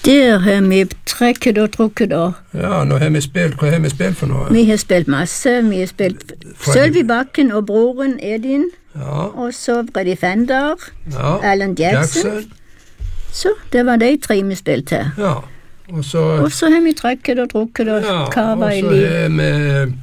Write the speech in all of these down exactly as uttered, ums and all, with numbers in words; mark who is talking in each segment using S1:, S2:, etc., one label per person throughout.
S1: Der har vi trekket og trukket da.
S2: Ja, nå har vi spilt. Hva har vi spilt for noe?
S1: Vi har spilt masse. Vi har spilt Sølvi Bakken og broren Edin.
S2: Ja.
S1: Og så Freddie Fender.
S2: Ja.
S1: Alan Jackson.
S2: Jackson.
S1: Så det var de tre vi spilte.
S2: Ja. Og så,
S1: og så har vi trekket og trukket og
S2: ja,
S1: karva i liv.
S2: Og så har vi...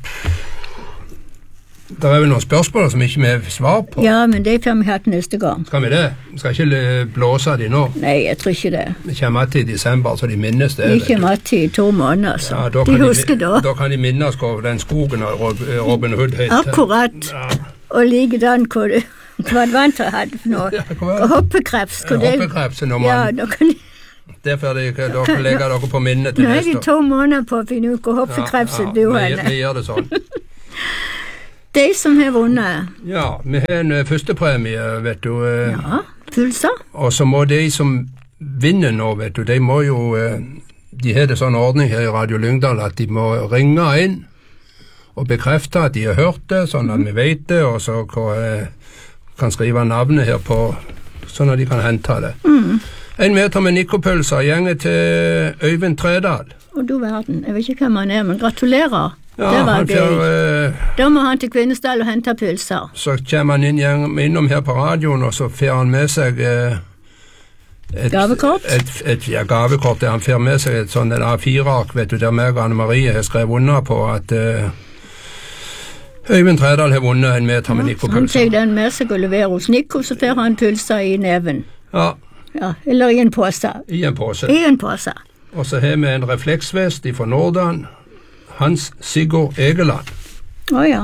S2: Det er vel noen spørsmål som ikke vi har svar på.
S1: Ja, men det får vi hatt neste gang.
S2: Skal vi det? Vi skal ikke blåse de nå.
S1: Nei, jeg tror ikke det.
S2: Det kommer til i desember, så de minnes det.
S1: De kommer til i to måneder, så
S2: ja, de husker
S1: de,
S2: da. Da kan de minnes hvor den skogen av Robin Hood heter.
S1: Akkurat. Ja. Og likedan hvor du hva vant jeg hadde for noe. Ja, og hoppekreps.
S2: Ja, hoppekreps, når man...
S1: Ja, da kan de...
S2: Derfor de, dere legger dere på minnet til
S1: neste år. Nå er
S2: de
S1: to måneder på å finne ut hvor hoppekreps er du henne.
S2: Ja, vi gjør det sånn.
S1: De som har vunnet.
S2: Ja, vi har en førstepremie, vet du.
S1: Ja, pulser.
S2: Og så må de som vinner nå, vet du, de må jo, de har det sånn ordning her i Radio Lyngdal at de må ringe inn og bekrefte at de har hørt det, sånn at vi vet det, og så kan skrive navnet her på, sånn at de kan hente det. Mm. En meter med nikopølser, gjenger til Øyvind Tredal.
S1: Og du verden, jeg vet ikke hvem han er, men gratulerer.
S2: Ja,
S1: det var gøy.
S2: Uh,
S1: da må han til Kvinesdal og hente pølser.
S2: Så kommer han inn, innom her på radioen, og så får han med seg uh, et
S1: gavekort.
S2: Et, et, et, ja, gavekort. Han får med seg et sånt A fire-ark, vet du, der meg og Anne Marie har skrevet under på at uh, Øyvind Tredal har vunnet en meter med ja, nikopølser.
S1: Han tar den med seg og leverer hos Nico, så får han pølser i neven.
S2: Ja.
S1: Ja. Eller i en påse.
S2: I en påse.
S1: I en påse.
S2: Og så har vi en refleksvest fra Nordan. Hans Sigurd Egeland.
S1: Å oh, ja.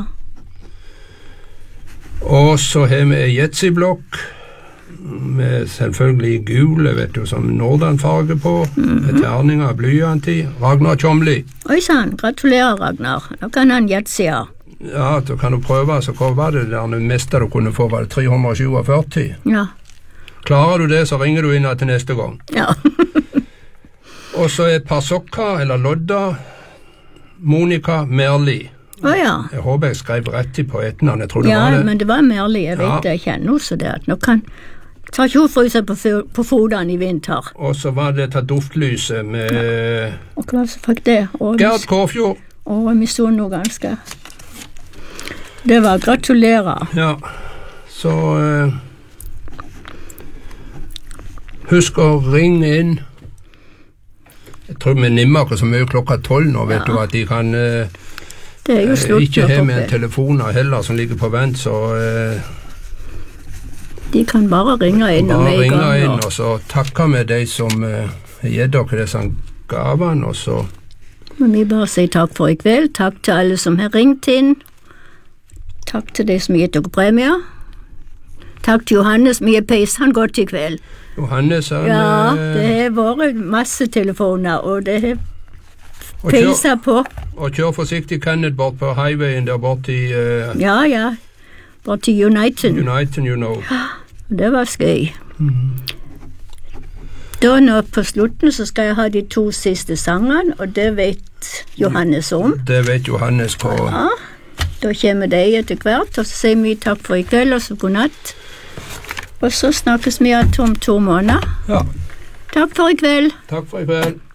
S2: Og så har vi Jetsi-blokk med selvfølgelig gule, vet du, som Nordan-farge på, mm-hmm. med terninger og blyant i. Ragnar Tjomli.
S1: Oi sann, gratulerer Ragnar. Nå kan han Jetsi ha.
S2: Ja, da kan du prøve, så hva var det der det meste du kunne få, var det tre hundre førtisju?
S1: Ja.
S2: Klarer du det, så ringer du inn til neste gang.
S1: Ja.
S2: Og så et par sokker, eller lodder, Monica Merli.
S1: Å oh, ja.
S2: Jeg håper jeg skrev rett på etternavn, jeg tror det
S1: ja,
S2: var det.
S1: Ja, men det var Merli, jeg vet ja. det, jeg kjenner også det. Nå kan ta ikke hun fryse på, på fodene i vinter.
S2: Og så var det ta duftlyset med... Ja.
S1: Og hva så fikk det? Og
S2: Gerd Kårfjord.
S1: Å, jeg mistet noe ganske. Det var gratulerer.
S2: Ja, så... Uh, husk å ringe inn. Jeg tror vi nimmer akkurat så mye klokka tolv nå, vet ja. du, at de kan uh,
S1: det er jo slutt
S2: ikke ha med en telefoner heller som ligger på vent, så uh,
S1: de kan bare ringe inn
S2: bare
S1: og
S2: ringe inn, og så takker vi de som uh, gir dere disse gavene, og så
S1: må vi bare si takk for i kveld, takk til alle som har ringt inn, takk til de som har gitt dere premier, takk til Johannes, vi er peis han godt i kveld.
S2: Johannes, han...
S1: Ja, det har vært masse telefoner, og det har peisa på.
S2: Og kjør forsiktig Kenneth bort på highwayen der bort i... Uh,
S1: ja, ja, bort til United.
S2: United, you know.
S1: Det var skøy. Mm. Da nå på slutten så skal jeg ha de to siste sangene, og det vet Johannes om.
S2: Det vet Johannes på.
S1: Ja, da kommer de etter hvert, og så sier vi takk for i kveld, og så god natt. Og så snakkes vi om to måneder.
S2: Ja.
S1: Takk for i kveld.
S2: Takk for i kveld.